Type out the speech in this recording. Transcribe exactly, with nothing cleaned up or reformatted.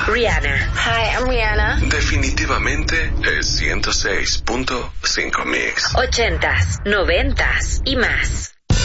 Rihanna. Hi, I'm Rihanna. Definitivamente el ciento seis punto cinco Mix. Ochentas, noventas y más.